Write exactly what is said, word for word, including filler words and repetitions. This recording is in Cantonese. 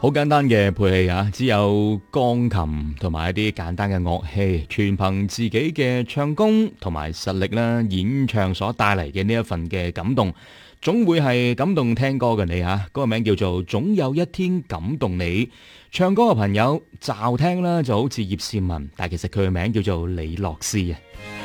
好簡單嘅配器啊，只有鋼琴同埋一啲簡單嘅樂器，全憑自己嘅唱功同埋實力啦，演唱所帶嚟嘅呢一份嘅感動，總會係感動聽歌嘅你吓。嗰個名叫做總有一天感動你。唱歌嘅朋友驟聽啦就好似葉倩文，但其實佢嘅名叫做李樂詩啊。